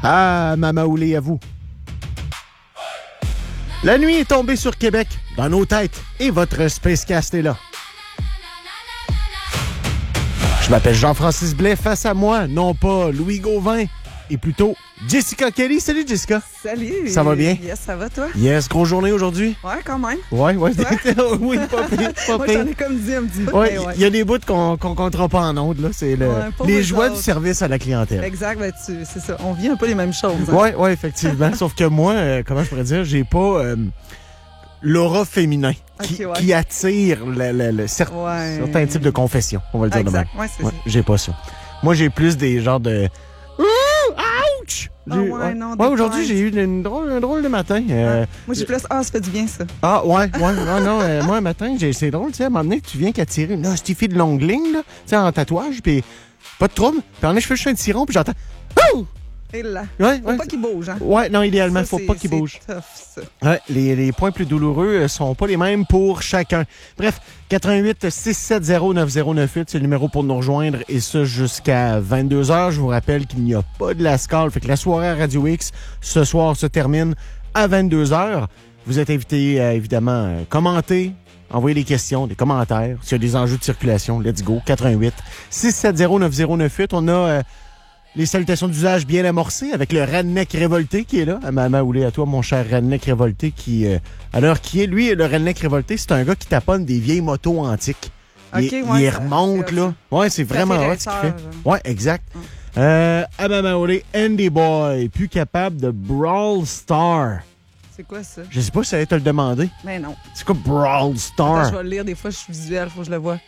Ah, Mama Oulé, à vous. La nuit est tombée sur Québec, dans nos têtes, et votre Spacecast est là. Je m'appelle Jean-Francis Blais, face à moi, non pas Louis Gauvin, et plutôt Jessica Kelly. Salut Jessica. Salut. Ça va bien? Yes, ça va toi? Yes, grosse journée aujourd'hui? Ouais, quand même. Ouais. Oui, pas pire. Moi, j'en ai comme dit un petit peu. Ouais, il y a des bouts qu'on comptera pas en ondes, là. C'est les joies du service à la clientèle. Exact, ben, c'est ça. On vit un peu les mêmes choses. Hein? Ouais, effectivement. Sauf que moi, comment je pourrais dire, j'ai pas l'aura féminin qui attire certains types de confessions, on va le dire de même. Ouais, c'est ça. J'ai pas ça. Moi, j'ai plus des genres de... Ouch! Aujourd'hui, j'ai eu un drôle de matin. Moi, j'ai plus... ça fait du bien, ça. Moi, un matin, c'est drôle, tu sais, à un moment donné, tu viens qu'à tirer, là, cette fille de longue ligne, là, tu sais, en tatouage, puis pas de trouble. Puis en je fais un tiron, puis j'entends... Ouh! Et là. Faut pas qu'il bouge, hein? Ouais, non, idéalement, il faut pas qu'il bouge. C'est tough, ça. Ouais, les points plus douloureux sont pas les mêmes pour chacun. Bref, 88 670 9098, c'est le numéro pour nous rejoindre, et ça jusqu'à 22h. Je vous rappelle qu'il n'y a pas de Lascaux, fait que la soirée à Radio X, ce soir, se termine à 22h. Vous êtes invités à, évidemment, commenter, envoyer des questions, des commentaires. S'il y a des enjeux de circulation, let's go. 88 670 9098. On a... les salutations d'usage bien amorcées avec le Redneck Révolté qui est là. À Mama Oulé, à toi, mon cher Redneck Révolté, qui, à l'heure qui est, lui, le Redneck Révolté, c'est un gars qui taponne des vieilles motos antiques. Il remonte, là. Ouais, c'est vraiment hot ce qu'il fait. Ouais, exact. À Mama Oulé, Andy Boy, plus capable de Brawl Star. C'est quoi ça? Je sais pas si ça allait te le demander. Mais non. C'est quoi Brawl Star? Attends, je vais le lire, des fois, je suis visuel, faut que je le vois.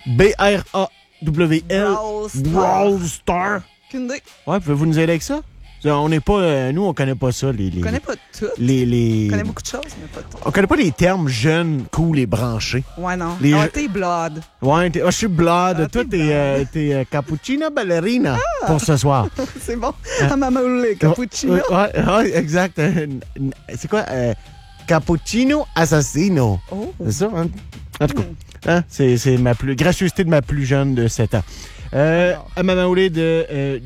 B-R-A-W-L. Brawl Star. Ouais, pouvez-vous nous aider avec ça? On n'est pas... nous, on connaît pas ça. On connaît pas tout. On connaît beaucoup de choses, mais pas tout. On connaît pas les termes jeunes, cool et branchés. Ouais, non. T'es blood. Ouais, je suis blood. Toi, t'es cappuccino ballerina pour ce soir. C'est bon. Mama Oulé, cappuccino. Ouais, exact. C'est quoi? Cappuccino assassino. Oh. C'est ça, hein? En tout cas, c'est ma gracieuseté de ma plus jeune de 7 ans. À Mama Oulé de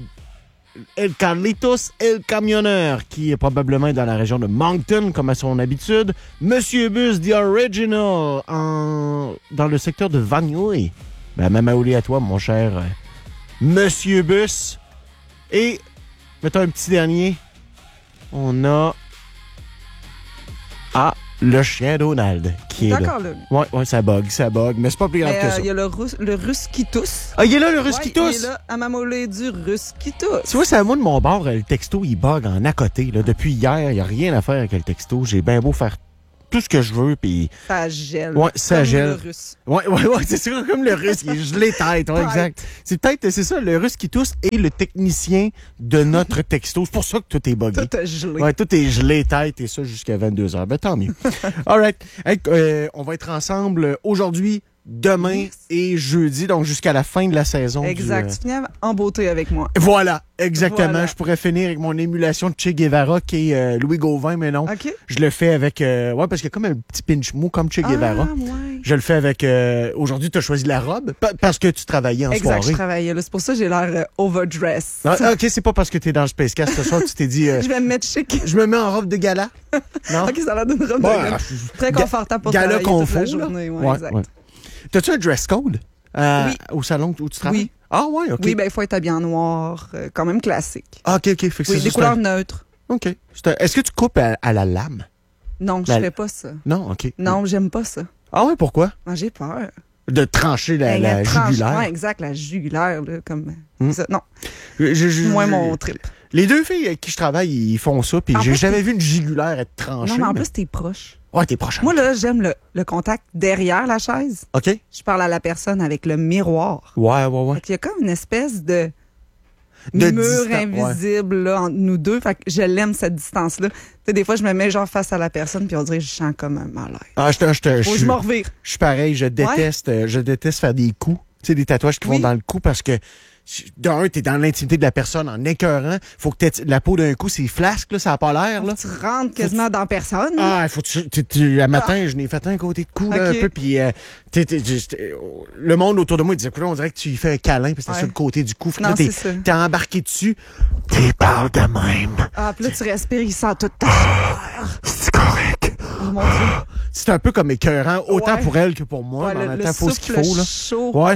El Carlitos, El Camionneur, qui est probablement dans la région de Moncton, comme à son habitude. Monsieur Bus, The Original, dans le secteur de Vanier. Mama Oulé, à toi, mon cher Monsieur Bus. Et, mettons un petit dernier. On a... le chien Donald qui est là. Ouais, ça bug, mais c'est pas plus grave que ça. Il y a le russe qui tousse. Ah, il est là, le russe qui tousse? Il est là, à Mama Oulé du russe qui tousse. Tu vois, c'est à moi de mon bord, le texto, il bug en à côté. Là. Depuis hier, il n'y a rien à faire avec le texto. J'ai bien beau faire tout ce que je veux, puis... Ça gèle. Ouais, ça gèle. Comme le russe. Ouais, c'est sûr, comme le russe, il est gelé tête, ouais, exact. C'est ça, le russe qui tousse est le technicien de notre texto. C'est pour ça que tout est buggé. Tout est gelé. Ouais, tout est gelé tête, et ça jusqu'à 22h. Ben, tant mieux. All right. Hey, on va être ensemble aujourd'hui, demain et jeudi, donc jusqu'à la fin de la saison. Exact. Tu finis en beauté avec moi. Voilà, exactement. Voilà. Je pourrais finir avec mon émulation de Che Guevara qui est Louis Gauvin, mais non. Okay. Je le fais avec... ouais, parce qu'il y a comme un petit pinch mou comme Che Guevara. Ouais. Je le fais avec... aujourd'hui, tu as choisi la robe parce que tu travaillais en soirée. Exact, je travaillais. C'est pour ça que j'ai l'air overdress. OK, c'est pas parce que tu es dans le Spacecast ce soir, tu t'es dit... je vais me mettre chic. Je me mets en robe de gala. Non? OK, ça a l'air d'une robe de gala. Très confortable pour travailler toute la journée. Ouais, exact. Ouais. T'as-tu un dress code oui. au salon où tu travailles? Oui. Ah ouais, OK. Oui, il faut être habillé en noir, quand même classique. Ah, OK. Fait que oui, des couleurs neutres. OK. Est-ce que tu coupes à la lame? Non, je fais pas ça. Non, OK. Non, j'aime pas ça. Ah ouais, pourquoi? J'ai peur. De trancher la jugulaire? Oui, exact, la jugulaire, là, comme ça. Non, moins mon trip. Les deux filles avec qui je travaille, ils font ça, puis j'ai jamais vu une jugulaire être tranchée. Non, mais en plus, t'es proche. Ouais, t'es proche. Moi, là, j'aime le contact derrière la chaise. OK. Je parle à la personne avec le miroir. Ouais. Il y a comme une espèce de mur invisible là, entre nous deux. Fait que je l'aime, cette distance-là. Tu sais, des fois, je me mets genre face à la personne, puis on dirait que je sens comme un malaise. Ah, Faut que je me revire. Je suis pareil, je déteste faire des coups. Tu sais, des tatouages qui vont dans le cou parce que d'un, t'es dans l'intimité de la personne en écœurant. Faut que la peau d'un coup, c'est flasque, là, ça n'a pas l'air. Là. Tu rentres quasiment dans personne. Ah, il faut le matin, je n'ai fait un côté de cou là, un peu, puis le monde autour de moi disait, on dirait que tu y fais un câlin, puis c'était sur le côté du cou. Non, t'es embarqué dessus. T'es pas de même. Ah, puis là, tu respires, il sent toute ta chair. C'est correct. Oh mon Dieu. C'est un peu comme écœurant, autant pour elle que pour moi. Ouais, mais en le même temps, il faut ce qu'il faut. Là. chaud. Ouais.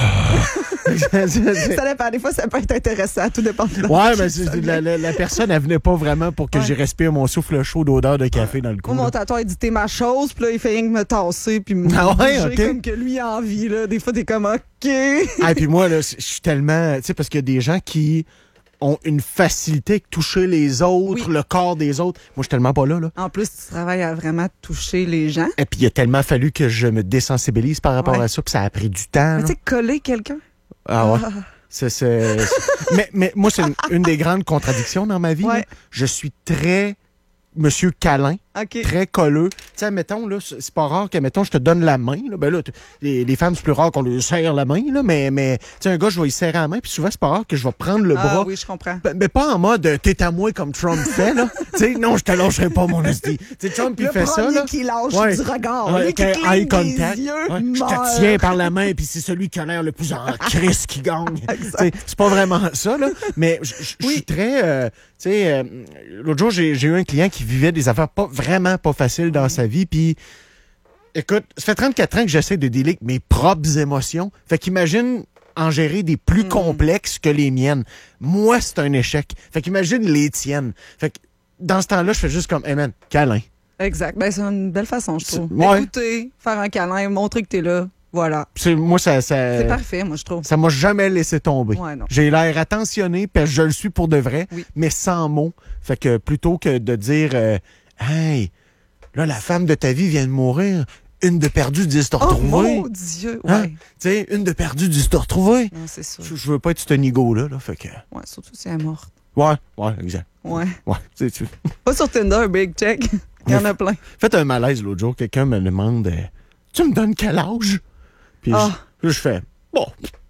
Ça dépend. Des fois, ça peut être intéressant. Tout dépend de ouais, mais la personne, elle venait pas vraiment pour que j'y respire mon souffle chaud d'odeur de café dans le cou. Moi, mon tatoueur, il dit t'es ma chose, puis là, il fait rien que me tasser, puis me comme que lui a envie. Là. Des fois, t'es comme OK. Ah, puis moi, là, je suis tellement. Tu sais, parce qu'il y a des gens qui ont une facilité avec toucher les autres, le corps des autres. Moi, je suis tellement pas là. En plus, tu travailles à vraiment toucher les gens. Et puis, il a tellement fallu que je me désensibilise par rapport à ça, puis ça a pris du temps. Mais tu sais, coller quelqu'un. Ah ouais. Mais moi, c'est une des grandes contradictions dans ma vie. Ouais. Là. Je suis très monsieur câlin, très colleux. Tu sais, mettons, là, c'est pas rare que, mettons, je te donne la main. Là, ben là, les femmes, c'est plus rare qu'on lui serre la main, là, mais tu sais, un gars, je vais lui serrer la main, puis souvent, c'est pas rare que je vais prendre le bras. Ah oui, je comprends. Mais pas en mode t'es à moi comme Trump fait, là. Tu sais, non, je te lâcherai pas, mon esti. Tu sais, Trump, il fait ça, là. Qui lâche du regard. Qui eye contact. Yeux, je te tiens par la main, puis c'est celui qui a l'air le plus en crise qui gagne. C'est pas vraiment ça, là. Mais je suis très... tu sais, l'autre jour, j'ai eu un client qui vivait des affaires vraiment pas faciles dans sa vie, puis écoute, ça fait 34 ans que j'essaie de dealer avec mes propres émotions. Fait qu'imagine en gérer des plus complexes que les miennes. Moi, c'est un échec. Fait qu'imagine les tiennes. Fait que dans ce temps-là, je fais juste comme, hey man, câlin. Exact. Ben, c'est une belle façon, je trouve. Ouais. Écouter, faire un câlin, montrer que t'es là. Voilà. Moi, c'est parfait, moi, je trouve. Ça m'a jamais laissé tomber. Ouais, non. J'ai l'air attentionné, puis je le suis pour de vrai, oui. mais sans mots. Fait que plutôt que de dire, hey, là, la femme de ta vie vient de mourir, une de perdue, 10 te retrouver. Oh mon Dieu, ouais. Hein? Tu sais, une de perdue, 10 te retrouver. Non, c'est ça. Je veux pas être ce nigo-là, là, fait que... Ouais, surtout si elle est morte. Ouais, exact. Ouais. Ouais, Pas sur Tinder, big check. Il y en a plein. Faites un malaise l'autre jour, quelqu'un me demande, tu me donnes quel âge? Puis je fais, bon,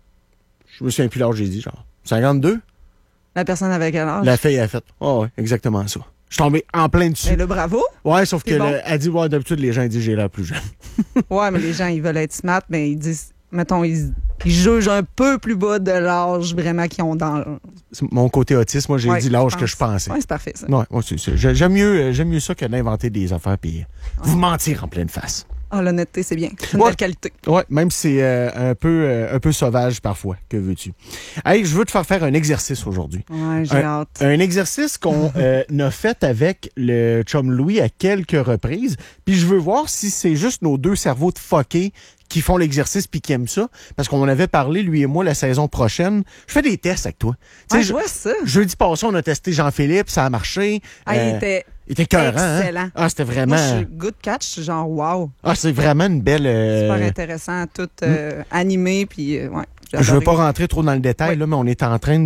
je me souviens plus l'âge, j'ai dit, genre, 52? La personne avec quel âge? La fille a fait, ouais, exactement ça. Je suis tombé en plein dessus. Mais le bravo. Ouais, sauf que bon. elle dit, ouais, d'habitude, les gens ils disent, j'ai l'air plus jeune. Ouais, mais les gens, ils veulent être smart, mais ils disent, mettons, ils jugent un peu plus bas de l'âge vraiment qu'ils ont dans mon côté autiste, moi, j'ai dit l'âge que je pensais. Ouais, c'est parfait, ça. Ouais, j'aime mieux ça que d'inventer des affaires puis vous mentir en pleine face. Ah, l'honnêteté, c'est bien. C'est une belle qualité. Ouais, même si c'est un peu sauvage parfois. Que veux-tu? Hey, je veux te faire un exercice aujourd'hui. Ouais, j'ai hâte. Un exercice qu'on a fait avec le chum Louis à quelques reprises. Puis je veux voir si c'est juste nos deux cerveaux de fuckés qui font l'exercice puis qui aiment ça. Parce qu'on en avait parlé, lui et moi, la saison prochaine. Je fais des tests avec toi. Ouais, je vois ça. Jeudi passé, on a testé Jean-Philippe, ça a marché. Il était écœurant. excellent. Hein? Ah, c'était vraiment... Moi, je suis good catch, genre wow. Ah, c'est vraiment une belle... Super intéressant, tout animé, puis ouais. Je veux pas rentrer trop dans le détail, là, mais on est en train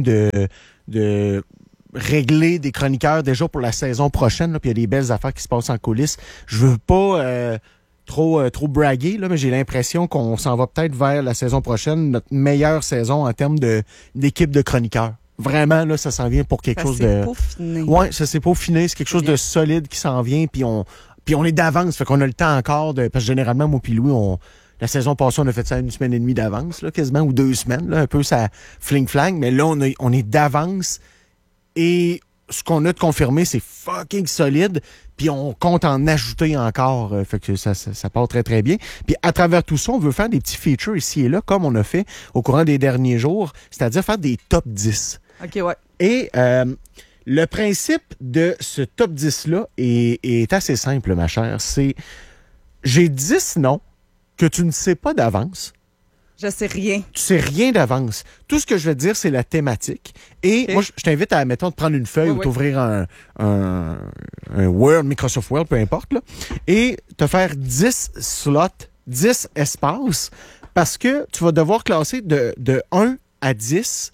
de régler des chroniqueurs déjà pour la saison prochaine, là, puis il y a des belles affaires qui se passent en coulisses. Je veux pas... trop braguer, là, mais j'ai l'impression qu'on s'en va peut-être vers la saison prochaine, notre meilleure saison en termes d'équipe de chroniqueurs. Vraiment, là, ça s'en vient pour quelque chose de... Ça s'est peaufiné. Ouais, ça s'est peaufiné. C'est quelque chose de solide qui s'en vient, puis on est d'avance, fait qu'on a le temps encore de... Parce que généralement, moi puis Louis, la saison passée, on a fait ça une semaine et demie d'avance, là, quasiment, ou 2 semaines, là, un peu ça fling-flang, mais là, on est d'avance, et ce qu'on a de confirmé, c'est fucking solide, puis on compte en ajouter encore, fait que ça part très, très bien. Puis à travers tout ça, on veut faire des petits features ici et là, comme on a fait au courant des derniers jours, c'est-à-dire faire des top 10. OK, ouais. Et le principe de ce top 10-là est assez simple, ma chère. C'est, j'ai 10 noms que tu ne sais pas d'avance. Je sais rien. Tu sais rien d'avance. Tout ce que je vais te dire, c'est la thématique. Et moi, je t'invite à, mettons, de prendre une feuille ou t'ouvrir un Word, Microsoft Word, peu importe, là, et te faire 10 slots, 10 espaces, parce que tu vas devoir classer de 1 à 10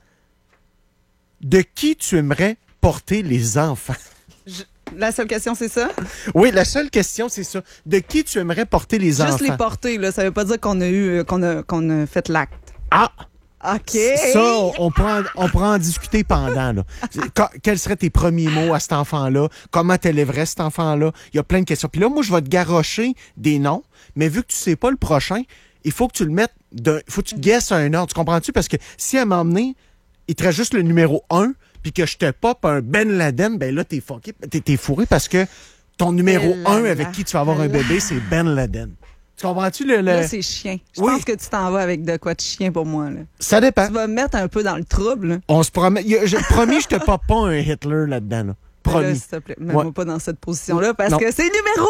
de qui tu aimerais porter les enfants. La seule question, c'est ça? Oui, la seule question, c'est ça. De qui tu aimerais porter les enfants? Juste les porter, là. Ça veut pas dire qu'on a fait l'acte. Ah! OK. Ça, on pourra en discuter pendant, là. Quels seraient tes premiers mots à cet enfant-là? Comment t'élèverais cet enfant-là? Il y a plein de questions. Puis là, moi, je vais te garrocher des noms, mais vu que tu sais pas le prochain, il faut que tu le mettes il faut que tu guesses un ordre. Tu comprends-tu? Parce que si à un moment donné, il te reste juste le numéro 1, puis que je te pop un Ben Laden, ben là, t'es fucké, t'es fourré parce que ton numéro 1 avec qui tu vas avoir un bébé, c'est Ben Laden. Tu comprends-tu Là, c'est chien. Je pense que tu t'en vas avec de quoi de chien pour moi. Là. Ça dépend. Tu vas me mettre un peu dans le trouble. Là. On se promet. Promis, je te pop pas un Hitler là-dedans. Là. Promis. Là, s'il te plaît, mets-moi pas dans cette position-là parce que c'est numéro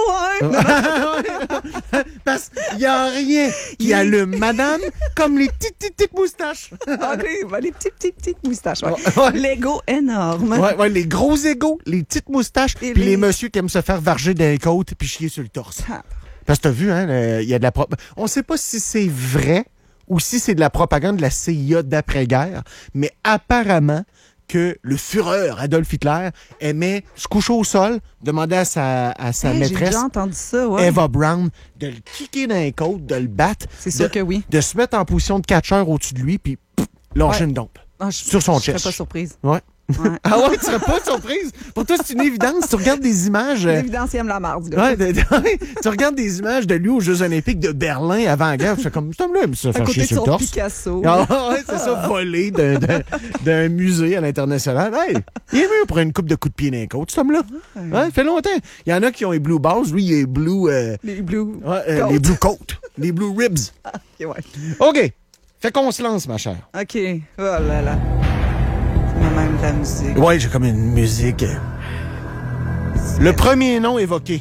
1. Parce qu'il n'y a rien qui allume madame comme les petites moustaches. OK, les petites moustaches. L'ego énorme. Ouais, les gros égos, les petites moustaches, puis les messieurs qui aiment se faire varger dans les côtes puis chier sur le torse. Parce que t'as vu, hein, il y a de la on sait pas si c'est vrai ou si c'est de la propagande de la CIA d'après-guerre, mais apparemment que le Führer Adolf Hitler aimait se coucher au sol, demander à sa maîtresse, j'ai déjà entendu ça, Eva Braun, de le kicker dans les côtes, de le battre. C'est sûr que oui. De se mettre en position de catcheur au-dessus de lui, puis lâcher une dompe sur son chest. Je serais pas surprise. Ouais. Ah ouais, tu serais pas surprise? Pour toi, c'est une évidence. Tu regardes des images. L'évidence, il aime la marde, gars. Tu regardes des images de lui aux Jeux Olympiques de Berlin avant-guerre. Tu fais comme, cet homme-là, ça fait chier sur le torse. Picasso. Ah ouais, c'est ça, volé d'un musée à l'international. Hey, il est mieux pour une coupe de coups de pied dans les côtes, cet homme-là. Ouais, fait longtemps. Il y en a qui ont les blue balls. Lui, il a les blue. Les blue. Les blue coats. Les blue ribs. OK. Fait qu'on se lance, ma chère. OK. Oh là là. Même de la musique. Ouais, j'ai comme une musique. Le premier nom évoqué.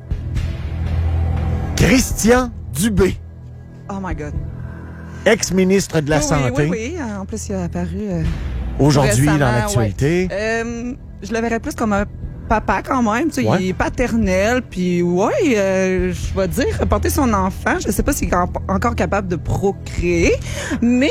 Christian Dubé. Oh my God. Ex-ministre de la Santé. Oui. En plus, il a apparu aujourd'hui dans l'actualité. Je le verrais plus comme un papa quand même. Tu sais, il est paternel. Puis je vais dire, porter son enfant. Je sais pas s'il est encore capable de procréer. Mais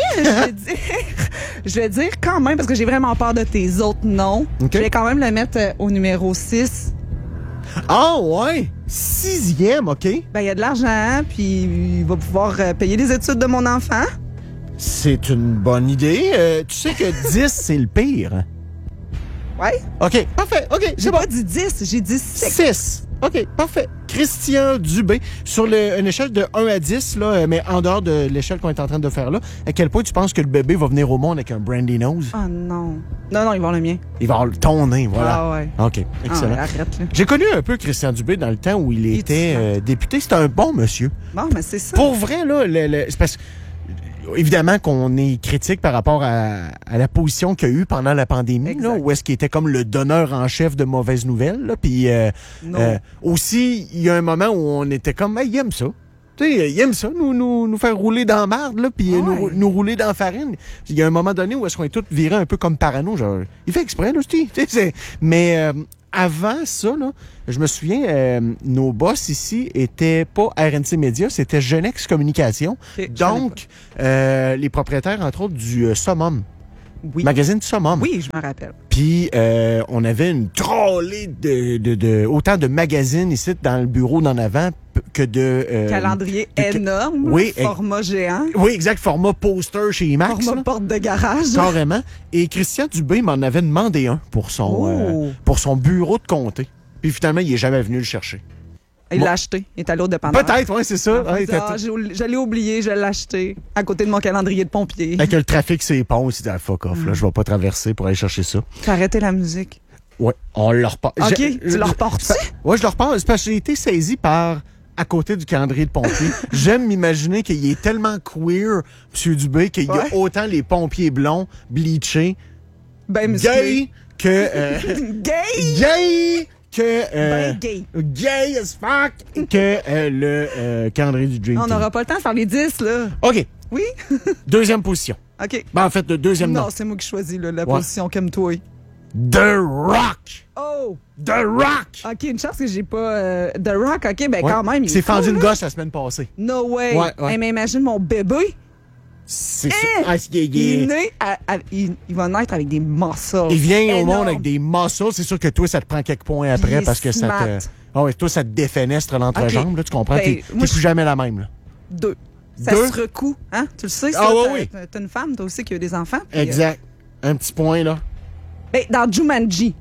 je vais dire quand même, parce que j'ai vraiment peur de tes autres noms. Okay. Je vais quand même le mettre au numéro 6. Ah ouais? 6e, OK. Ben, il y a de l'argent, puis il va pouvoir payer les études de mon enfant. C'est une bonne idée. Tu sais que 10, c'est le pire. Ouais. OK, parfait. OK, j'ai pas dit 10, j'ai dit 6. 6. OK, parfait. Christian Dubé, sur une échelle de 1 à 10, là, mais en dehors de l'échelle qu'on est en train de faire là, à quel point tu penses que le bébé va venir au monde avec un brandy nose? Oh non. Non, il va avoir le mien. Il va avoir ton nez, voilà. Ah ouais. OK, excellent. Arrête, là. J'ai connu un peu Christian Dubé dans le temps où il était député. C'était un bon monsieur. Bon, mais c'est ça. Pour vrai, là, c'est parce que évidemment qu'on est critique par rapport à la position qu'il y a eu pendant la pandémie, là, où est-ce qu'il était comme le donneur en chef de mauvaises nouvelles. Là, puis aussi, il y a un moment où on était comme, il aime ça. Tu sais, il aime ça, nous faire rouler dans la marde, là, puis nous rouler dans la farine. Il y a un moment donné où est-ce qu'on est tous virés un peu comme parano. Genre, il fait exprès, là, mais avant ça, là, je me souviens, nos boss ici étaient pas RNC Média, c'était Genex Communication. Okay, donc, les propriétaires, entre autres, du Summum. Oui. Magazine du Summum. Oui, je me rappelle. Puis, on avait une trollée de autant de magazines ici dans le bureau d'en avant que de... calendrier énorme, oui, format géant. Oui, exact, format poster chez IMAX. Format porte de garage. Carrément. Et Christian Dubé m'en avait demandé un pour son bureau de comté. Puis finalement, il est jamais venu le chercher. Il l'a acheté. Il est allé au dépanneur. Peut-être, oui, c'est ça. Je l'ai oublié, je l'ai acheté à côté de mon calendrier de pompier. Avec le trafic, c'est ponts, il s'est dit, fuck off, là, je vais pas traverser pour aller chercher ça. T'as arrêté la musique. Oui, on le repart. OK, tu le reportes-tu? Oui, je le repars. C'est parce que j'ai été saisi par à côté du calendrier de pompier. J'aime m'imaginer qu'il est tellement queer, M. Dubé, qu'il y a autant les pompiers blonds, bleachés, gay, que... Gay! Que gay as fuck que le calendrier du Dream Team. On n'aura pas le temps de faire les 10, là. OK. Oui? Deuxième position. OK. Ben, en fait, le deuxième nom. Non, c'est moi qui choisis là, la position comme toi. The Rock! Oh! The Rock! OK, une chance que j'ai pas... The Rock, OK, ben quand même. Il s'est fendu une gosse la semaine passée. No way! Ouais. Hey, mais imagine mon bébé. C'est ça. Ah, il est né il va naître avec des muscles. Il vient au monde avec des muscles. C'est sûr que toi, ça te prend quelques points après parce que ça te... Ah ouais, toi, ça te défenestre l'entrejambe, là, tu comprends? Ben, t'es plus jamais la même, là. 2. Ça se recoue, hein? Tu le sais, ça? Oui. T'as une femme, toi aussi, qui a des enfants. Puis, exact. Un petit point, là. Ben, dans Jumanji.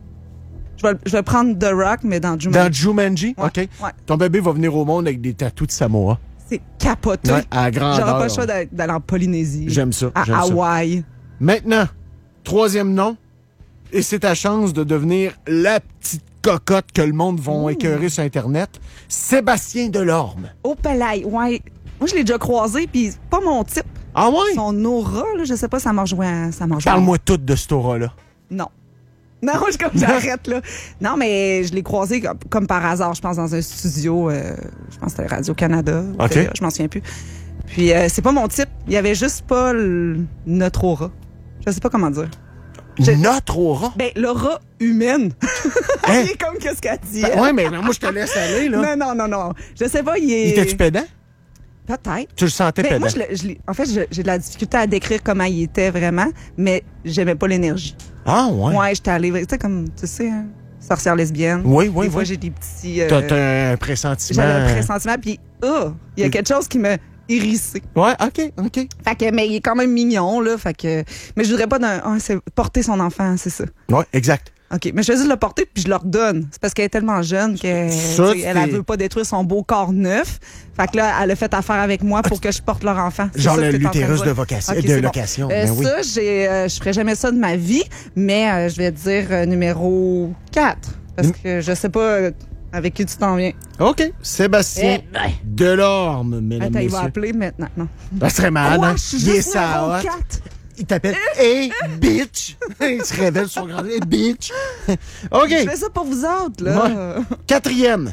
Je vais prendre The Rock, mais dans Jumanji. Dans Jumanji? Ouais, OK. Ouais. Ton bébé va venir au monde avec des tatous de Samoa. C'est capoté. Ouais, à grandeur. J'aurais pas le choix d'aller en Polynésie. J'aime ça. À Hawaï. Maintenant, troisième nom. Et c'est ta chance de devenir la petite cocotte que le monde vont écœurer sur Internet. Sébastien Delorme. Au palais, ouais. Moi, je l'ai déjà croisé, puis c'est pas mon type. Ah ouais? Son aura, là, je sais pas, ça m'a rejoint. Parle-moi tout de cet aura-là. Non. Non, j'arrête, là. Non, mais je l'ai croisé comme par hasard, je pense, dans un studio. Je pense que c'était Radio-Canada. OK. Je m'en souviens plus. Puis, c'est pas mon type. Il y avait juste pas notre aura. Je sais pas comment dire. Notre aura? Ben, l'aura humaine. Hein? Il est comme qu'est-ce qu'elle dit. Ben, ouais, mais moi, je te laisse aller, là. Non. Je sais pas, il est... Il était-tu pédant? Peut-être. Tu le sentais pédant? Moi, en fait, j'ai de la difficulté à décrire comment il était vraiment, mais j'aimais pas l'énergie. Ah, ouais? Ouais, j'étais allée, tu sais, comme, tu sais, hein, sorcière lesbienne. Oui. Des fois, j'ai des petits... T'as un pressentiment. J'avais un pressentiment, puis il y a quelque chose qui m'a hérissé. Ouais, OK. Fait que, mais il est quand même mignon, là, fait que... Mais je voudrais pas c'est porter son enfant, c'est ça. Ouais, exact. OK, mais je choisis de le porter puis je le redonne. C'est parce qu'elle est tellement jeune qu'elle elle veut pas détruire son beau corps neuf. Fait que là, elle a fait affaire avec moi pour que je porte leur enfant. Genre l'utérus de vocation, okay, de location. Bon. Ben oui. Ça, je ferais jamais ça de ma vie, mais je vais dire numéro 4. Parce que je sais pas avec qui tu t'en viens. OK. Sébastien Delorme, mesdames et Attends, il messieurs. va appeler maintenant. Non. Ça serait malade, hein? Je suis Il est juste numéro ça, 4. Il t'appelle Hey, bitch! Il se révèle sur grand Hey, bitch! OK. Je fais ça pour vous autres, là. Ouais. 4e.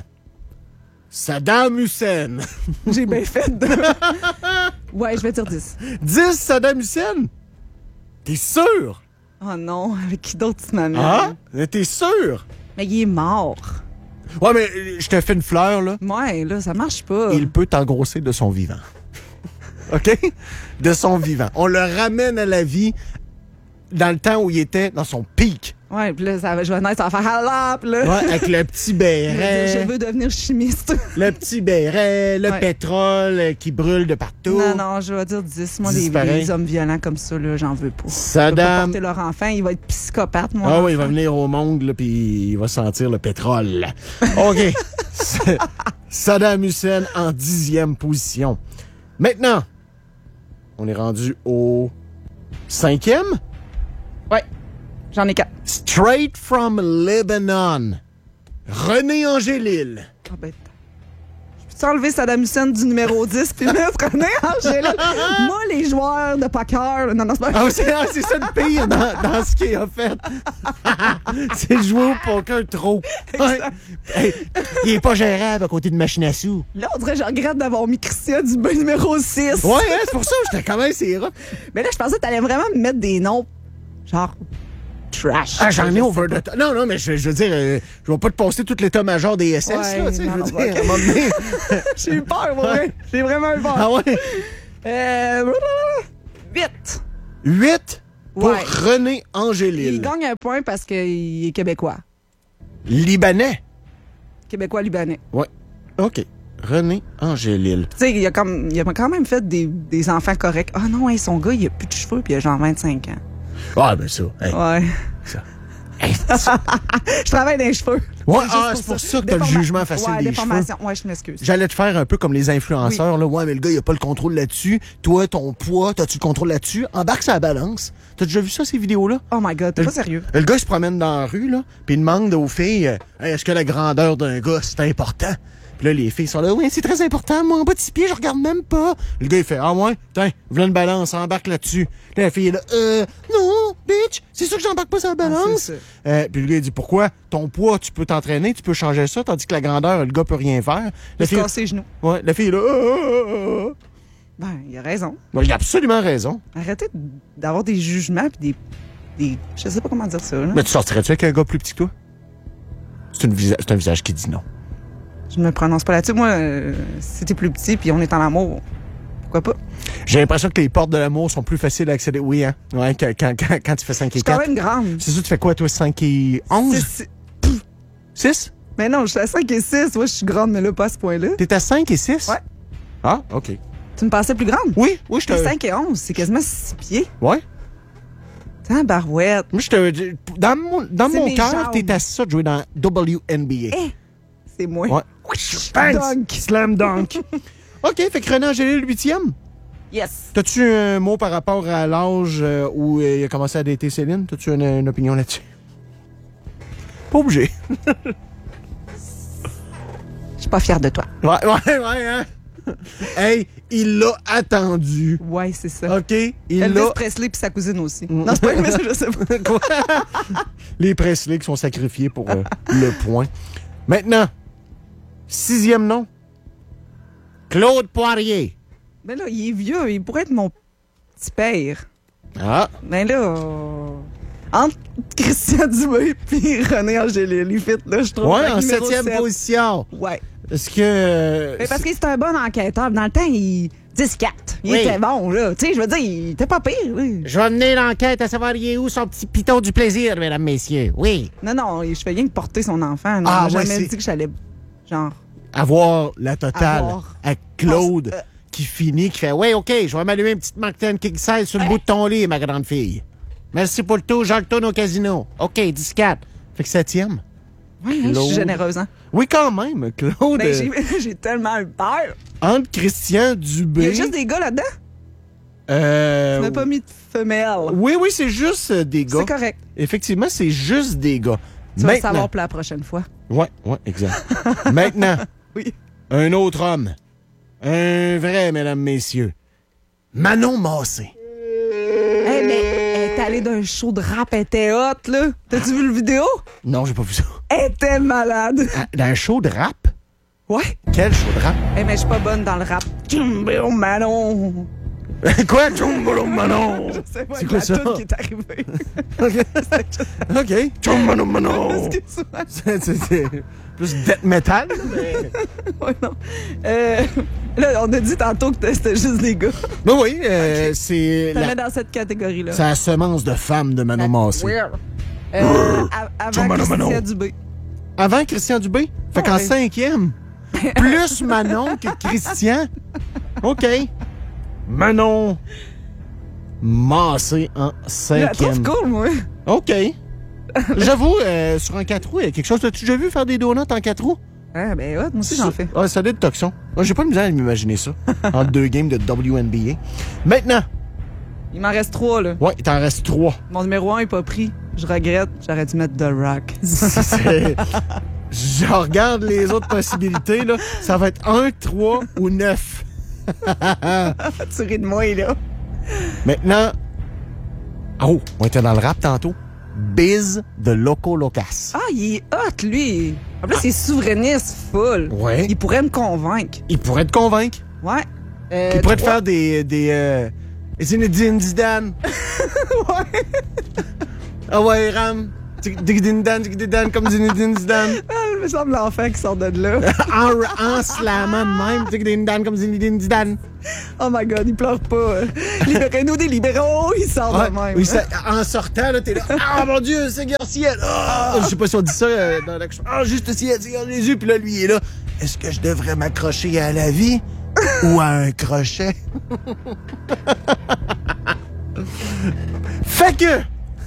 Saddam Hussein. J'ai bien fait. Ouais, je vais dire 10. 10, Saddam Hussein? T'es sûr? Oh non, avec qui d'autre tu m'amènes? Ah? T'es sûr? Mais il est mort. Ouais, mais je te fais une fleur, là. Ouais, là, ça marche pas. Il peut t'engrosser de son vivant. OK? De son vivant. On le ramène à la vie dans le temps où il était dans son pic. Ouais, puis là, je vais naître, ça va faire halap, là. Ouais, avec le petit béret. Je veux devenir chimiste. Le petit béret, le Ouais. pétrole qui brûle de partout. Non, je vais dire 10. Moi, 10 les hommes violents comme ça, là, j'en veux pas. Ils Saddam. peuvent pas porter leur enfant, il va être psychopathe, moi. Ah oui, il va venir au monde, là, puis il va sentir le pétrole. OK. Saddam Hussein en 10e position. Maintenant, on est rendu au 5e. Ouais, j'en ai 4. Straight from Lebanon. René Angélil. Ah ben, je peux-tu enlever Saddam Hussein du numéro 10 puis mettre René Angélil? Moi, les joueurs de poker... Non, c'est pas... Ah, c'est ça le pire dans ce qu'il a fait. C'est jouer au poker trop. Ouais. Hey, il est pas gérable à côté de machine à sous. Là, on dirait que je regrette d'avoir mis Christian du numéro 6. Ouais, hein, c'est pour ça que j'étais quand même serré. Mais là, je pensais que t'allais vraiment me mettre des noms, genre, trash. Ah, j'en ai over the top. Non, mais je veux dire, je vais pas te poster tout l'état-major des SS, Ouais, là, tu sais, je veux non, dire, ok. à un moment donné. J'ai eu peur, ouais. J'ai vraiment eu peur. Ah ouais? 8. 8 pour Ouais. René Angélil. Il gagne un point parce qu'il est québécois. Libanais. Québécois-libanais. Ouais. OK. René Angélil. Tu sais, il a quand même fait des enfants corrects. Ah non, hey, son gars, il a plus de cheveux puis il a genre 25 ans. Ah, ben ça. Hey, Ouais. ça. Hey, Je travaille dans les cheveux. Ouais, Juste c'est pour ça que t'as le jugement facile ouais, des déformation. Ouais, je m'excuse. J'allais te faire un peu comme les influenceurs, là. Ouais, mais le gars, il a pas le contrôle là-dessus. Toi, ton poids, t'as-tu le contrôle là-dessus? Embarque sur la balance. T'as déjà vu ça, ces vidéos-là? Oh my God, t'es pas sérieux. Le gars, il se promène dans la rue, là, puis il demande aux filles, Hey, est-ce que la grandeur d'un gars, c'est important? Puis là, les filles sont là, oui, c'est très important. Moi, en bas de 6 pieds, je regarde même pas. Le gars, il fait, ah ouais, tiens, voilà une balance, embarque là-dessus. Là, la fille est là, non, bitch, c'est sûr que j'embarque pas sur la balance. Puis le gars, il dit, pourquoi? Ton poids, tu peux t'entraîner, tu peux changer ça, tandis que la grandeur, le gars peut rien faire. Il se casse les genoux. Ouais, la fille est là, Ben, il a raison. Ouais, il a absolument raison. Arrêtez d'avoir des jugements puis des... Je sais pas comment dire ça, là. Mais tu sortirais-tu avec un gars plus petit que toi? C'est un visage qui dit non. Je me prononce pas là-dessus. Moi, si t'es plus petit puis on est en amour, pourquoi pas? J'ai l'impression que les portes de l'amour sont plus faciles à accéder. Oui, hein? Ouais, quand tu fais 5 et 4. Je suis quand même grande. C'est ça, tu fais quoi, toi, 5 et 11? 6? Mais non, je suis à 5 et 6. Ouais, je suis grande, mais là, pas à ce point-là. T'es à 5 et 6? Ouais. Ah, OK. Tu me pensais plus grande? Oui, je te... 5 et 11, c'est quasiment 6 pieds. Ouais. T'es barouette. Moi, dans mon mes cœur, jambes. t'es à ça de jouer dans WNBA. C'est moi. Ouais. Dunk. Slam dunk. OK, fait que René Angélil, 8e. Yes. T'as-tu un mot par rapport à l'âge où il a commencé à dater Céline? T'as-tu une opinion là-dessus? Pas obligé. Je suis pas fière de toi. Ouais, hein? Hey, il l'a attendu. Ouais, c'est ça. OK? Elvis Presley puis sa cousine aussi. Non, c'est pas Elvis, je sais pas. Quoi? Les Presley qui sont sacrifiés pour le point. Maintenant, 6e nom. Claude Poirier. Mais là, il est vieux. Il pourrait être mon petit père. Ah. Mais là, entre Christian Dubé puis René Angélil, là, je trouve. Ouais, en 7e position. Ouais. Est-ce que... Mais parce que c'est un bon enquêteur. Dans le temps, il... 10-4. Il était bon, là. Tu sais, je veux dire, il était pas pire, oui. Je vais mener l'enquête à savoir il est où son petit piton du plaisir, mesdames, messieurs. Oui. Non, je fais rien que porter son enfant. Non, Ah, j'ai ouais, jamais dit que j'allais, genre... Avoir la totale à Claude qui finit, qui fait « Oui, OK, je vais m'allumer une petite Martin King Size sur le bout de ton lit, ma grande fille. Merci pour le tour, Jean tourne au casino. OK, 10-4. » Fait que 7e. Oui, je suis généreuse, hein? Oui, quand même, Claude. Ben, j'ai tellement eu peur. Entre Christian Dubé... Il y a juste des gars là-dedans? Tu n'as pas mis de femelle. Oui, c'est juste des gars. C'est correct. Effectivement, c'est juste des gars. Tu vas le savoir pour la prochaine fois. Ouais, exact. Maintenant, oui. Un autre homme. Un vrai, mesdames, messieurs. Manon Massé. Hey, mais elle est allée d'un show de rap, elle était hot, là. T'as-tu vu le vidéo? Non, j'ai pas vu ça. Elle était malade. Dans un show de rap? Ouais. Quel show de rap? Hey, mais je suis pas bonne dans le rap. Jumbo Manon. Quoi? Jumbo Manon? Je sais pas, c'est quoi la ça? toune qui est arrivée. OK. Jumbo Manon. C'est plus death metal, mais... Ouais, non. Là, on a dit tantôt que c'était juste des gars. Ben oui, c'est... Ça met dans cette catégorie-là. C'est la semence de femme de Manon Massé. Weird. Avant Christian Dubé. Avant Christian Dubé? Fait qu'en 5e, plus Manon que Christian. OK. Manon Massé en 5e. Je la trouve cool, moi. OK. J'avoue, sur un 4 roues, il y a quelque chose. T'as-tu déjà vu faire des donuts en 4 roues? Ah, ben ouais, moi aussi j'en fais. Ouais, ça doit être toxon. Moi, j'ai pas de misère à m'imaginer ça. Entre 2 games de WNBA. Maintenant. Il m'en reste 3, là. Ouais, il t'en reste 3. Mon numéro 1 est pas pris. Je regrette. J'aurais dû mettre The Rock. Je regarde les autres possibilités, là. Ça va être 1, 3 ou 9. Tu ris de moi, là. Maintenant. Oh, on était dans le rap tantôt. Biz de Loco Locas. Ah, il est hot, lui. En plus, il est souverainiste full. Ouais. Il pourrait me convaincre. Il pourrait te convaincre. Ouais. Il pourrait te faire des Zinedine Zidane. Ouais. Ah ouais, Ram. Digdidan, comme Zinedine Zidane. Il me semble l'enfant qui sort de là. en slammant de même. Digdidan, comme Zinedine Zidane. Oh my God, il pleure pas. Libérez-nous des libéraux, il sort de même. Oui, en sortant, là, t'es là. Ah, mon Dieu, Seigneur ciel. Je sais pas si on dit ça dans l'action. Ah, juste ciel, Seigneur Jésus. Puis là, lui, il est là. Est-ce que je devrais m'accrocher à la vie ou à un crochet? Fait que...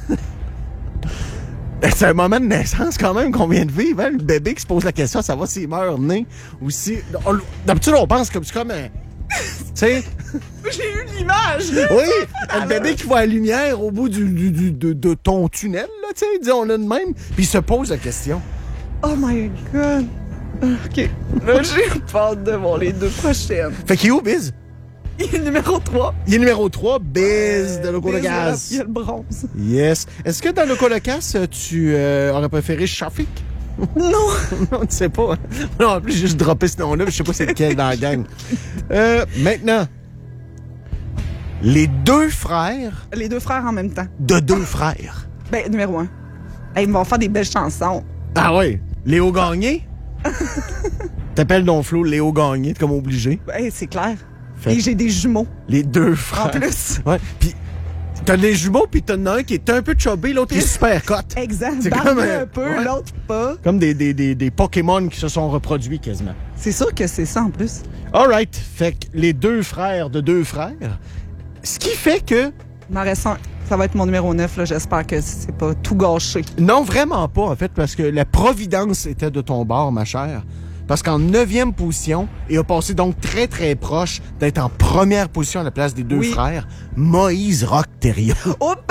C'est un moment de naissance quand même qu'on vient de vivre, hein? Le bébé qui se pose la question à savoir s'il meurt né ou si... D'habitude, on pense comme c'est comme un... Tu sais? J'ai eu l'image! Oui! Le bébé qui voit la lumière au bout de ton tunnel, là, tu sais, disons-le de même, puis il se pose la question. Oh my God! OK. Là, j'ai peur de voir les 2 prochaines. Fait qu'il est où, Biz? Il est numéro 3. Il est numéro 3, Biz de Loco Locas. Il y a le bronze. Yes. Est-ce que dans Loco Locas, tu aurais préféré Shafik? Non. Non, tu sais pas. Non, en plus, j'ai juste droppé ce nom-là, je sais pas c'est lequel dans la gang. Maintenant, les 2 frères... Les 2 frères en même temps. De 2 frères. Ben, numéro 1. Hey, ils vont faire des belles chansons. Ah oui? Léo Gagné? T'appelles Don Flo Léo Gagné, t'es comme obligé. Ben, c'est clair. Fait Et j'ai des jumeaux. Les 2 frères. En plus. Ouais. Puis t'as des jumeaux, puis t'en as un qui est un peu chubby, l'autre qui est super cut. Exact. C'est Barbe comme un peu, ouais. l'autre pas. Comme des Pokémon qui se sont reproduits quasiment. C'est sûr que c'est ça en plus. Alright. Fait que les 2 frères de 2 frères. Ce qui fait que... Il m'en reste un. Ça va être mon numéro 9, là. J'espère que c'est pas tout gâché. Non, vraiment pas, en fait, parce que la providence était de ton bord, ma chère. Parce qu'en 9e position, et a passé donc très, très proche d'être en première position à la place des 2 frères, Moïse Rock Thériault. Oh,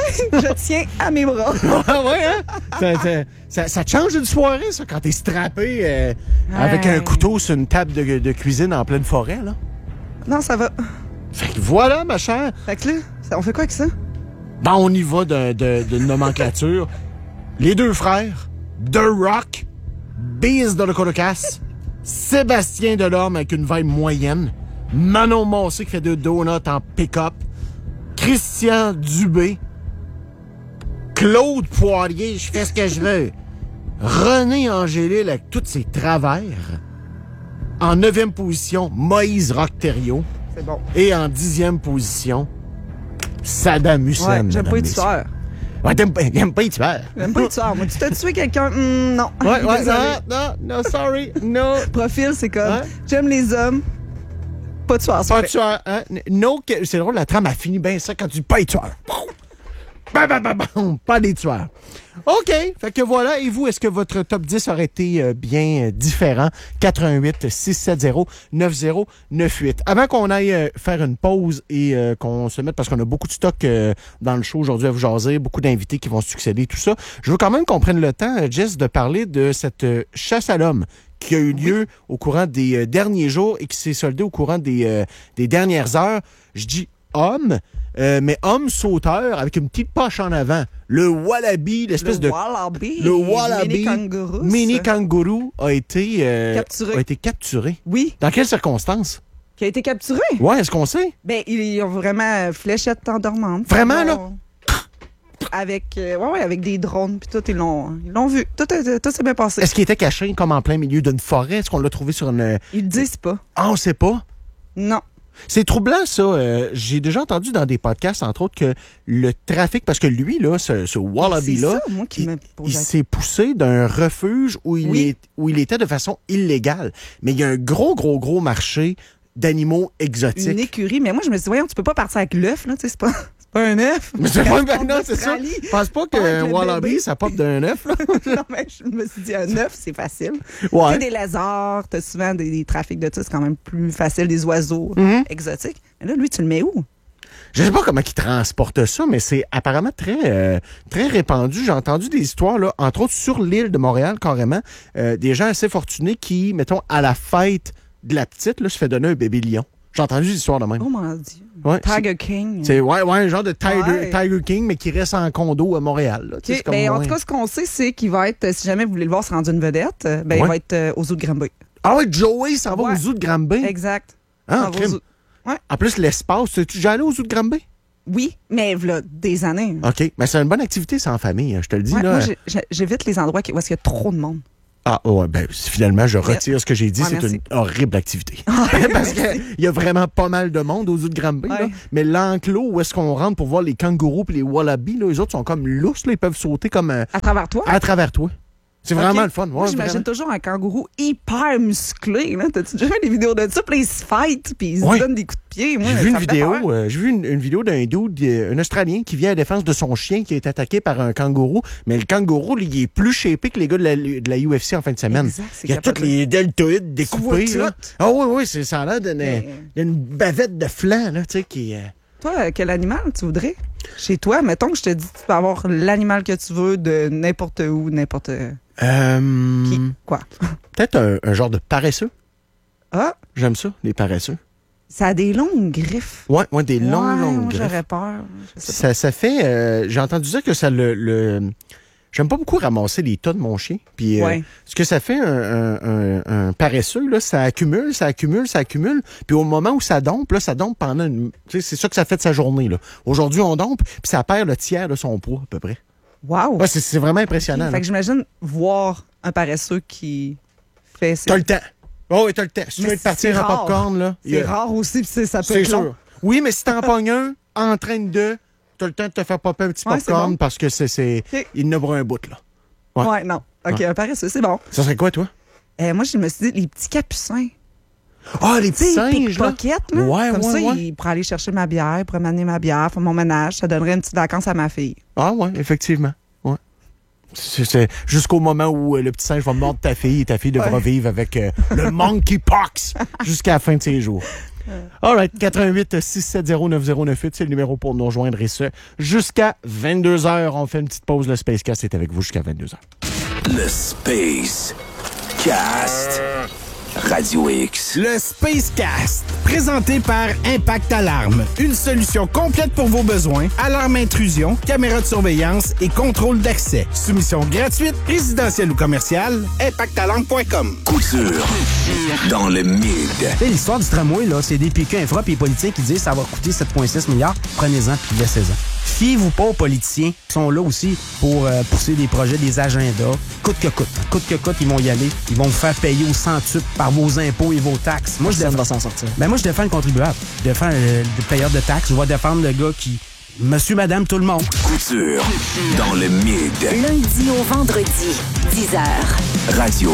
Je tiens à mes bras. Ah ouais, hein? Ça te change une soirée, ça, quand t'es strappé avec un couteau sur une table de cuisine en pleine forêt, là. Non, ça va. Fait que voilà, ma chère. Fait que là, on fait quoi avec ça? Ben, on y va d'une nomenclature. Les deux frères, The Rock, Biz de Colocasse, Sébastien Delorme avec une vibe moyenne, Manon Massé qui fait deux donuts en pick-up, Christian Dubé, Claude Poirier, je fais ce que je veux, René Angélil avec tous ses travers, en 9e position, Moïse Rock-Thériault, C'est bon. et en 10e position, Saddam Hussein. Ouais, j'aime pas les tueurs. Ouais, t'aimes pas les tueurs. J'aime pas les tueurs. Moi, tu t'as tué quelqu'un? Non. Ouais, Désolé. non, sorry, no. Profil, c'est comme, Ouais. j'aime les hommes, pas de tueurs. Pas de tueur, hein? No, c'est drôle, la trame a fini bien ça quand tu dis pas les tueurs. Pas des tueurs. OK, fait que voilà. Et vous, est-ce que votre top 10 aurait été bien différent? 88 670 9098. Avant qu'on aille faire une pause et qu'on se mette, parce qu'on a beaucoup de stock dans le show aujourd'hui à vous jaser, beaucoup d'invités qui vont succéder, tout ça, je veux quand même qu'on prenne le temps, Jess, de parler de cette chasse à l'homme qui a eu lieu au courant des derniers jours et qui s'est soldée au courant des dernières heures. Je dis homme, mais homme sauteur avec une petite poche en avant. Le wallaby, l'espèce de... Wallaby. Le wallaby, Mini kangourou. mini kangourou a été Capturé. capturé. Oui, Dans quelles circonstances? qui a été capturé. Ouais, est-ce qu'on sait? Ben, ils ont vraiment fléchette endormante. Vraiment, là? Avec, avec des drones, puis tout, ils l'ont vu. Tout s'est bien passé. Est-ce qu'il était caché comme en plein milieu d'une forêt? Est-ce qu'on l'a trouvé sur une... Ils le disent pas. Ah, on sait pas. Non. C'est troublant, ça. J'ai déjà entendu dans des podcasts, entre autres, que le trafic... Parce que lui, là, ce wallaby-là, c'est ça, moi, qui me pose il la s'est poussé d'un refuge où Oui. où il était de façon illégale. Mais il y a un gros marché d'animaux exotiques. une écurie. Mais moi, je me suis dit, voyons, tu peux pas partir avec l'œuf, là, tu sais, c'est pas un œuf. Mais c'est pas Quand non, c'est ça. Australie. Je pense pas Ouais, qu'un avec le wallaby, bébé. ça pop d'un œuf, là. Non, mais je me suis dit, un œuf, c'est facile. Ouais. Tu sais, des lézards, t'as souvent des trafics de ça, c'est quand même plus facile, des oiseaux Mhm. exotiques. Mais là, lui, tu le mets où? Je sais pas comment ils transportent ça, mais c'est apparemment très répandu. J'ai entendu des histoires, là, entre autres sur l'île de Montréal, carrément, des gens assez fortunés qui, mettons, à la fête de la petite, là, se fait donner un bébé lion. J'ai entendu des histoires de même. Oh mon Dieu. Ouais, Tiger King. c'est un genre de Ouais. Tiger King, mais qui reste en condo à Montréal. Là. Tu sais, OK. c'est comme Ben, en moins- tout cas, ce qu'on sait, c'est qu'il va être, si jamais vous voulez le voir se rendre une vedette, ben, il Ouais. va être au zoo de Granby. Ah ouais, Joey s'en va Ouais. au zoo de Granby. Exact. Ah, Ça va au crime. zoo. Ouais. En plus, l'espace, tu es déjà allé au zoo de Granby? Oui, mais là, des années. OK. Mais c'est une bonne activité, ça, en famille, hein, je te le dis. Ouais, là. moi, j'évite les endroits où est-ce qu'il y a trop de monde. Ah, ouais, ben, finalement, je retire ce que j'ai dit. Ouais, c'est merci. une horrible activité. Parce qu'il y a vraiment pas mal de monde aux zoo de Granby. Là. Ouais. Mais l'enclos où est-ce qu'on rentre pour voir les kangourous et les wallabies, là, eux autres sont comme lousses. Là, ils peuvent sauter comme À travers toi? à travers toi. C'est vraiment Ok. le fun. Moi, Ouais, j'imagine vraiment. toujours un kangourou hyper musclé. Là. T'as-tu déjà vu des vidéos de ça? Puis là, ils se fight, puis ils Ouais. se donnent des coups de pied. Moi, J'ai vu ça une me fait vidéo, peur. j'ai vu une vidéo d'un dude, un Australien qui vient à la défense de son chien qui est attaqué par un kangourou. Mais le kangourou, lui, il est plus shapé que les gars de la UFC en fin de semaine. Exact, c'est Il y a capable tous les deltoïdes découpés. vois Là. tout. Ah oui, ça a l'air Mais- d'une bavette de flanc, là, tu sais, qui... Toi, quel animal tu voudrais? Chez toi, mettons que je te dis tu peux avoir l'animal que tu veux de n'importe où, n'importe qui. Quoi? Peut-être un genre de paresseux. Ah, J'aime ça, les paresseux. ça a des longues griffes. Ouais, des longues moi, griffes. j'aurais peur. Je sais pas. Ça fait... j'ai entendu dire que ça J'aime pas beaucoup ramasser les tas de mon chien. Puis Ouais. ce que ça fait, un paresseux, là, ça accumule. Puis au moment où ça dompe, là, ça dompe pendant une... Tu sais, c'est ça que ça fait de sa journée. Là. Aujourd'hui, on dompe, puis ça perd le tiers de son poids, à peu près. Wow! Ouais, c'est vraiment impressionnant. Fait là. que j'imagine voir un paresseux qui fait... T'as le temps. Oh, oui, t'as le temps. Si tu Mais veux te partir c'est en rare. popcorn, là... C'est rare aussi, puis ça peut C'est être long. sûr. Oui, mais si t'en pognes un, en train de... T'as le temps de te faire popper un petit Ouais, c'est popcorn bon. parce que c'est... Ok. Il ne pour un bout, là. Ouais. Ouais, non. OK, Ouais. un paresseux, c'est bon. Ça serait quoi, toi? Moi, je me suis dit, les petits capucins. Ah, les petits Tu sais, singes, là! pickpocket, là. Ouais, Comme ouais, ça, ouais. il pourrait aller chercher ma bière, pourrait m'amener ma bière, faire mon ménage. Ça donnerait une petite vacance à ma fille. Ah, ouais, effectivement. Ouais. C'est jusqu'au moment où le petit singe va mordre ta fille et ta fille devra Ouais. vivre avec le monkeypox jusqu'à la fin de ses jours. All right, 88-670-9098, c'est le numéro pour nous rejoindre et ce, jusqu'à 22h. On fait une petite pause, le Space Cast est avec vous jusqu'à 22h. Le Space Cast. Radio X. Le Space Cast, présenté par Impact Alarme. Une solution complète pour vos besoins. Alarme intrusion, caméra de surveillance et contrôle d'accès. Soumission gratuite, résidentielle ou commerciale. ImpactAlarme.com. Couture dans le mid. L'histoire du tramway, là, c'est des PQ infra et les politiciens qui disent que ça va coûter 7,6 milliards. Prenez-en puis laissez-en. Fiez-vous pas aux politiciens qui sont là aussi pour pousser des projets, des agendas. Coûte que coûte. Coûte que coûte, ils vont y aller. Ils vont vous faire payer au centuple par vos impôts et vos taxes. Moi, je défends le contribuable. Je défends le payeur de taxes. Je vais défendre le gars qui... Monsieur, madame, tout le monde. Couture dans le mid. Lundi au vendredi, 10h. Radio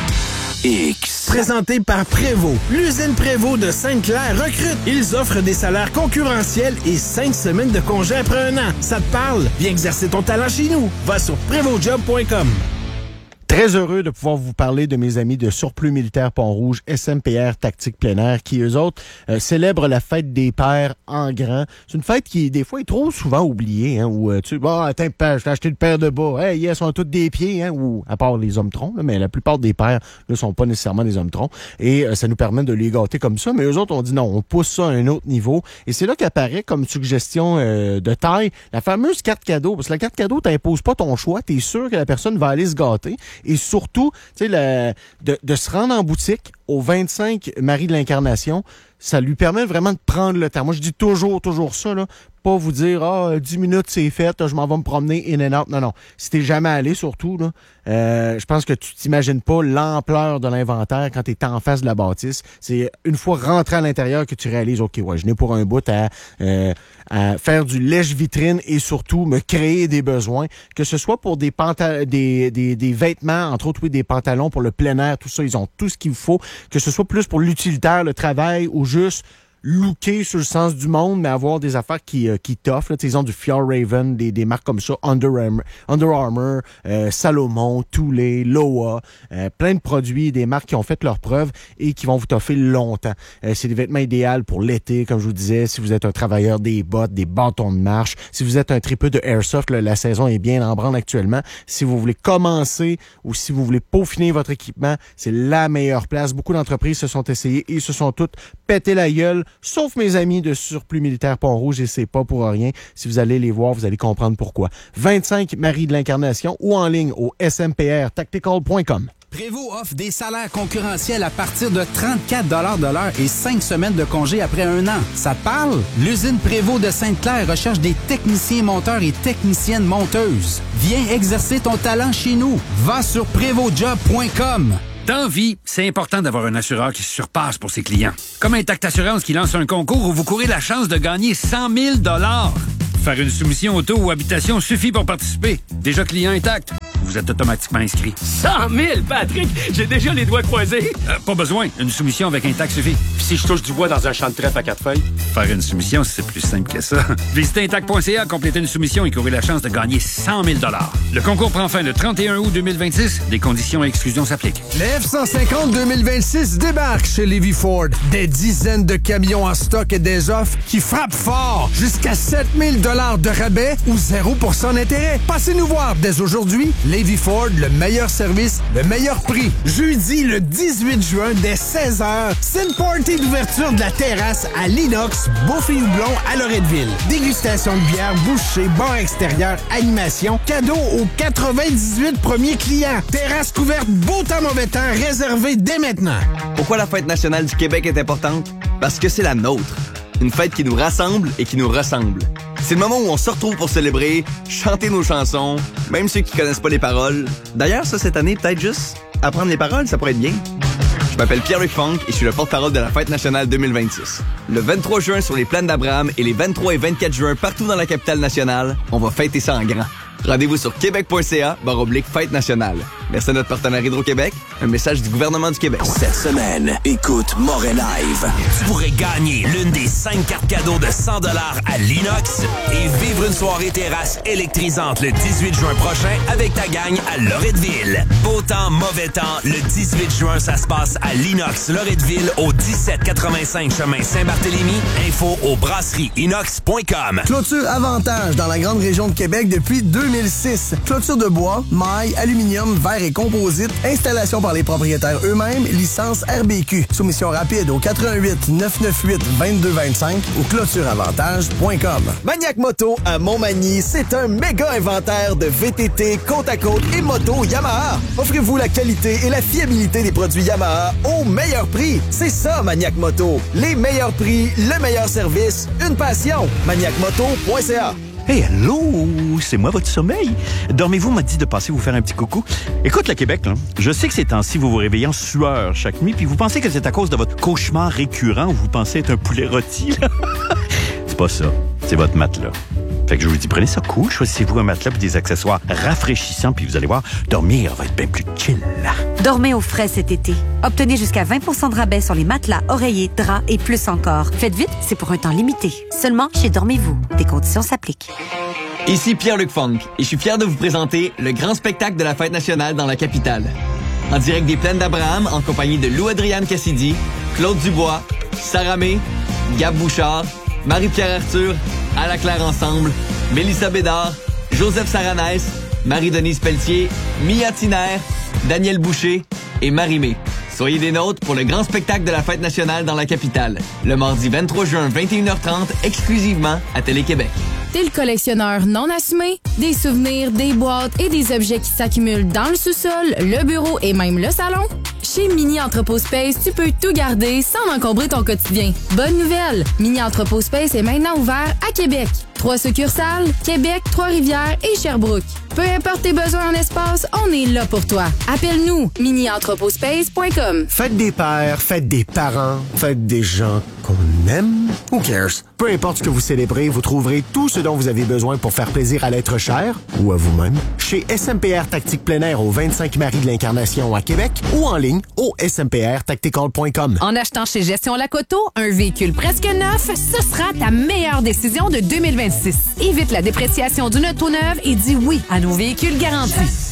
X. Présenté par Prévost. L'usine Prévost de Sainte-Claire recrute. Ils offrent des salaires concurrentiels et 5 semaines de congé après 1 an. Ça te parle? Viens exercer ton talent chez nous. Va sur prévostjob.com. Très heureux de pouvoir vous parler de mes amis de Surplus Militaire Pont-Rouge, SMPR Tactique Plein Air, qui, eux autres, célèbrent la fête des pères en grand. C'est une fête qui, des fois, est trop souvent oubliée, hein, où attends, je t'ai acheté le père de bas. Hey, ils sont tous des pieds, hein, ou à part les hommes-troncs, là, mais la plupart des pères ne sont pas nécessairement des hommes-troncs. Et ça nous permet de les gâter comme ça. Mais eux autres, on dit non, on pousse ça à un autre niveau. Et c'est là qu'apparaît comme suggestion de taille la fameuse carte cadeau. Parce que la carte cadeau, t'imposes pas ton choix. T'es sûr que la personne va aller se gâter. Et surtout, tu sais, de se rendre en boutique au 25 Marie de l'Incarnation, ça lui permet vraiment de prendre le temps. Moi, je dis toujours ça, là. Pas vous dire, 10 minutes, c'est fait, je m'en vais me promener in and out. Non. Si t'es jamais allé, surtout, là, je pense que tu t'imagines pas l'ampleur de l'inventaire quand t'es en face de la bâtisse. C'est une fois rentré à l'intérieur que tu réalises, OK, ouais, je n'ai pour un bout à faire du lèche-vitrine et surtout me créer des besoins, que ce soit pour des vêtements, entre autres, oui, des pantalons pour le plein air, tout ça, ils ont tout ce qu'il faut, que ce soit plus pour l'utilitaire, le travail ou juste looker sur le sens du monde, mais avoir des affaires qui t'offrent. Ils ont du Fjallraven, des marques comme ça, Under Armour, Salomon, Thule, Loa, plein de produits, des marques qui ont fait leurs preuves et qui vont vous toffer longtemps. C'est des vêtements idéaux pour l'été, comme je vous disais, si vous êtes un travailleur des bottes, des bâtons de marche, si vous êtes un tripeux de airsoft, la saison est bien en branle actuellement. Si vous voulez commencer ou si vous voulez peaufiner votre équipement, c'est la meilleure place. Beaucoup d'entreprises se sont essayées et se sont toutes pété la gueule, sauf mes amis de Surplus Militaire Pont-Rouge, et c'est pas pour rien. Si vous allez les voir, vous allez comprendre pourquoi. 25 Marie de l'Incarnation ou en ligne au smprtactical.com. Prévost offre des salaires concurrentiels à partir de 34 $ de l'heure et 5 semaines de congé après 1 an. Ça te parle? L'usine Prévost de Sainte-Claire recherche des techniciens monteurs et techniciennes monteuses. Viens exercer ton talent chez nous. Va sur prévostjob.com. Dans vie, c'est important d'avoir un assureur qui se surpasse pour ses clients. Comme Intact Assurance qui lance un concours où vous courez la chance de gagner 100 000 $. Faire une soumission auto ou habitation suffit pour participer. Déjà client Intact, vous êtes automatiquement inscrit. 100 000, Patrick! J'ai déjà les doigts croisés. Pas besoin. Une soumission avec Intact suffit. Puis si je touche du bois dans un champ de trèfle à 4 feuilles? Faire une soumission, c'est plus simple que ça. Visitez Intact.ca, complétez une soumission et courez la chance de gagner 100 000 $. Le concours prend fin le 31 août 2026. Des conditions et exclusions s'appliquent. Le F-150 2026 débarque chez Levy Ford. Des dizaines de camions en stock et des offres qui frappent fort. Jusqu'à 7 000 $ de rabais ou 0% d'intérêt. Passez nous voir dès aujourd'hui. Levy Ford, le meilleur service, le meilleur prix. Jeudi, le 18 juin, dès 16h, c'est une party d'ouverture de la terrasse à l'Inox, Beaufils-Houblon à Loretteville. Dégustation de bière, bouchée, bar extérieur, animation, cadeau aux 98 premiers clients. Terrasse couverte, beau temps, mauvais temps, réservé dès maintenant. Pourquoi la Fête nationale du Québec est importante? Parce que c'est la nôtre. Une fête qui nous rassemble et qui nous ressemble. C'est le moment où on se retrouve pour célébrer, chanter nos chansons, même ceux qui connaissent pas les paroles. D'ailleurs, ça, cette année, peut-être juste apprendre les paroles, ça pourrait être bien. Je m'appelle Pierre-Luc Funk et je suis le porte-parole de la Fête nationale 2026. Le 23 juin sur les plaines d'Abraham et les 23 et 24 juin partout dans la capitale nationale, on va fêter ça en grand. Rendez-vous sur québec.ca/fête nationale. Merci à notre partenaire Hydro-Québec. Un message du gouvernement du Québec. Cette semaine, écoute Moret Live. Tu pourrais gagner l'une des 5 cartes cadeaux de 100 $ à l'Inox et vivre une soirée terrasse électrisante le 18 juin prochain avec ta gang à Loretteville. Beau temps, mauvais temps, le 18 juin, ça se passe à l'Inox Loretteville au 1785 chemin Saint-Barthélemy. Info au brasserieinox.com. Clôture Avantage dans la grande région de Québec depuis 2006. Clôture de bois, maille, aluminium, verre et composite. Installation par les propriétaires eux-mêmes. Licence RBQ. Soumission rapide au 88 998 2225 ou clôtureavantage.com. Maniac Moto à Montmagny, c'est un méga inventaire de VTT, côte à côte et moto Yamaha. Offrez-vous la qualité et la fiabilité des produits Yamaha au meilleur prix. C'est ça, Maniac Moto. Les meilleurs prix, le meilleur service, une passion. ManiacMoto.ca. Hey, allô, c'est moi votre sommeil. Dormez-vous m'a dit de passer vous faire un petit coucou. Écoute, le Québec, là, je sais que ces temps-ci, vous vous réveillez en sueur chaque nuit, puis vous pensez que c'est à cause de votre cauchemar récurrent où vous pensez être un poulet rôti. C'est pas ça, c'est votre matelas. Fait que je vous dis, prenez ça cool, choisissez-vous un matelas et des accessoires rafraîchissants, puis vous allez voir, dormir va être bien plus chill. Dormez au frais cet été. Obtenez jusqu'à 20 % de rabais sur les matelas, oreillers, draps et plus encore. Faites vite, c'est pour un temps limité. Seulement chez Dormez-vous. Des conditions s'appliquent. Ici Pierre-Luc Funk et je suis fier de vous présenter le grand spectacle de la Fête nationale dans la capitale. En direct des Plaines d'Abraham, en compagnie de Lou-Adrienne Cassidy, Claude Dubois, Sarah May, Gab Bouchard, Marie-Pierre Arthur, À la Claire Ensemble, Mélissa Bédard, Joseph Saranès, Marie-Denise Pelletier, Mia Tiner, Daniel Boucher et Marie-Mé. Soyez des nôtres pour le grand spectacle de la Fête nationale dans la capitale, le mardi 23 juin, 21h30, exclusivement à Télé-Québec. T'es le collectionneur non assumé? Des souvenirs, des boîtes et des objets qui s'accumulent dans le sous-sol, le bureau et même le salon? Chez Mini Entrepôt Space, tu peux tout garder sans encombrer ton quotidien. Bonne nouvelle! Mini Entrepôt Space est maintenant ouvert à Québec. 3 succursales, Québec, Trois-Rivières et Sherbrooke. Peu importe tes besoins en espace, on est là pour toi. Appelle-nous, minientrepotspace.com. Faites des pères, faites des parents, faites des gens qu'on aime. Who cares? Peu importe ce que vous célébrez, vous trouverez tout ce dont vous avez besoin pour faire plaisir à l'être cher ou à vous-même chez SMPR Tactique Plein Air au 25 Marie de l'Incarnation à Québec ou en ligne au smprtactical.com. En achetant chez Gestion Lacoto, un véhicule presque neuf, ce sera ta meilleure décision de 2026. Évite la dépréciation d'une auto neuve et dis oui à nos véhicules garantis.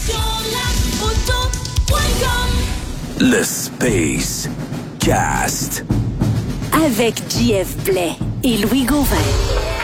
Le Space Cast. Avec JF Blais et Louis Gauvin.